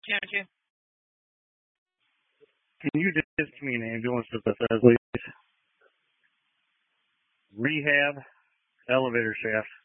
can't you? Can you just give me an ambulance with the please? Rehab elevator shaft.